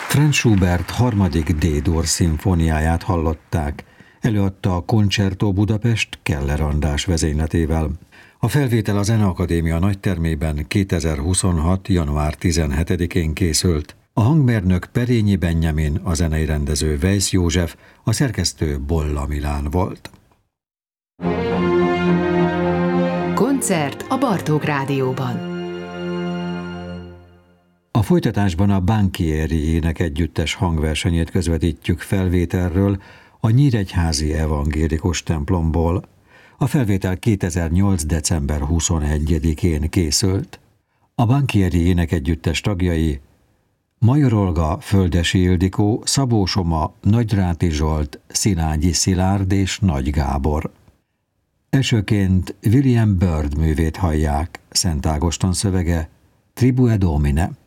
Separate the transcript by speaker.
Speaker 1: Franz Schubert harmadik D-dur szimfóniáját hallották. Előadta a Concerto Budapest Keller András vezényletével. A felvétel a Zeneakadémia nagytermében 2026. január 17-én készült. A hangmérnök Perényi Benjamin, a zenei rendező Weisz József, a szerkesztő Bolla Milán volt.
Speaker 2: Koncert a Bartók Rádióban.
Speaker 1: A folytatásban a Banchieri énekegyüttes hangversenyét közvetítjük felvételről a Nyíregyházi Evangélikus templomból. A felvétel 2008. december 21-én készült. A Banchieri énekegyüttes tagjai Major Olga, Földesi Ildikó, Szabó Soma, Nagyráti Zsolt, Szilágyi Szilárd és Nagy Gábor. Elsőként William Byrd művét hallják, Szent Ágoston szövege, Tribue Domine.